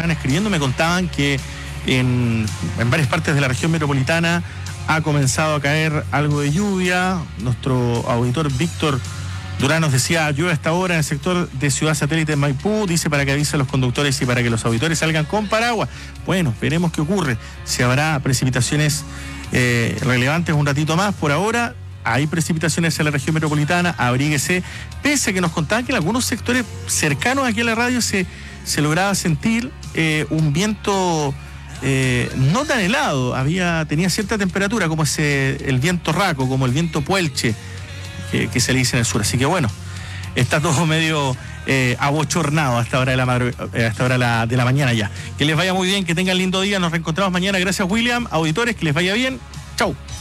estaban escribiendo me contaban que en varias partes de la región metropolitana ha comenzado a caer algo de lluvia. Nuestro auditor Víctor Durán nos decía, llueve a esta hora en el sector de Ciudad Satélite en Maipú, dice para que avise a los conductores y para que los auditores salgan con paraguas. Bueno, veremos qué ocurre, si habrá precipitaciones relevantes un ratito más. Por ahora hay precipitaciones en la región metropolitana, abríguese, pese a que nos contaban que en algunos sectores cercanos aquí a la radio se lograba sentir un viento no tan helado, tenía cierta temperatura, como el viento raco, como el viento puelche, que se le dice en el sur. Así que bueno, está todo medio abochornado a esta hora de la mañana ya. Que les vaya muy bien, que tengan lindo día, nos reencontramos mañana. Gracias, William. Auditores, que les vaya bien. Chau.